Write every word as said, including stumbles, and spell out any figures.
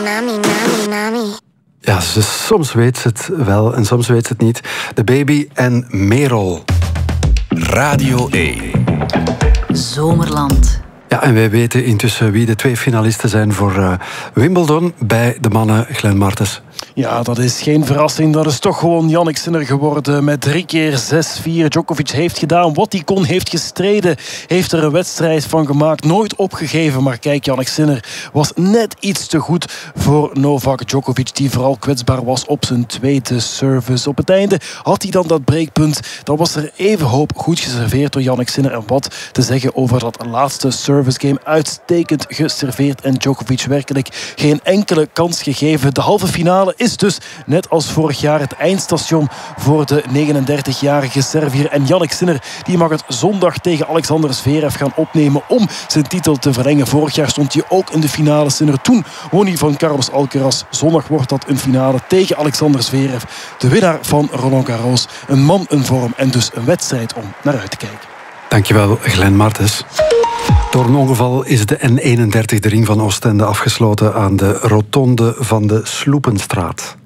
nami, nami, nami. Ja, dus soms weet ze het wel en soms weet ze het niet. De Baby en Merel. Radio één. Zomerland. Ja, en wij weten intussen wie de twee finalisten zijn voor uh, Wimbledon bij de mannen. Glenn Martens. Ja, dat is geen verrassing. Dat is toch gewoon Jannik Sinner geworden. Met drie keer zes vier. Djokovic heeft gedaan wat hij kon, heeft gestreden. Heeft er een wedstrijd van gemaakt. Nooit opgegeven. Maar kijk, Jannik Sinner was net iets te goed voor Novak Djokovic. Die vooral kwetsbaar was op zijn tweede service. Op het einde had hij dan dat breekpunt. Dan was er even hoop goed geserveerd door Jannik Sinner. En wat te zeggen over dat laatste service game. Uitstekend geserveerd. En Djokovic werkelijk geen enkele kans gegeven. De halve finale is dus, net als vorig jaar, het eindstation voor de negenendertigjarige Serviër. En Jannik Sinner die mag het zondag tegen Alexander Zverev gaan opnemen om zijn titel te verlengen. Vorig jaar stond hij ook in de finale. Sinner toen won hij van Carlos Alcaraz. Zondag wordt dat een finale tegen Alexander Zverev. De winnaar van Roland Garros. Een man, een vorm en dus een wedstrijd om naar uit te kijken. Dankjewel, Glenn Martens. Door een ongeval is de N eenendertig, de ring van Oostende, afgesloten aan de rotonde van de Sloepenstraat.